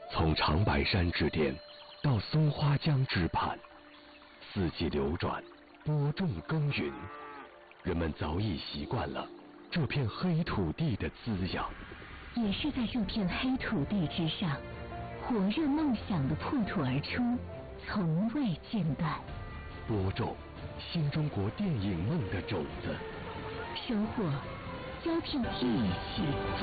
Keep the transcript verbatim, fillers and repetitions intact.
从长白山之巅到松花江之畔，四季流转，播种耕耘，人们早已习惯了这片黑土地的滋养。 也是在这片黑土地之上，火热梦想的破土而出，从未间断。 播种新中国电影梦的种子， 收获胶片一起